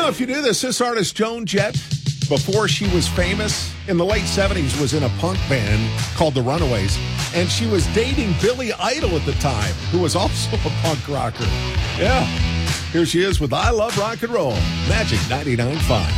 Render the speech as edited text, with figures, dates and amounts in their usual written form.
know if you knew this artist, Joan Jett, before she was famous, in the late 70s, was in a punk band called The Runaways, and she was dating Billy Idol at the time, who was also a punk rocker. Yeah. Here she is with I Love Rock and Roll, Magic 99.5.